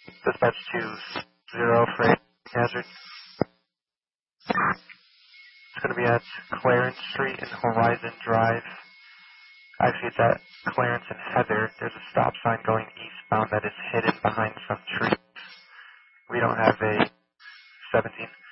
Dispatch 2-0 for hazard. It's going to be at Clarence Street and Horizon Drive. Actually, it's at Clarence and Heather. There's a stop sign going eastbound that is hidden behind some trees. We don't have a 17.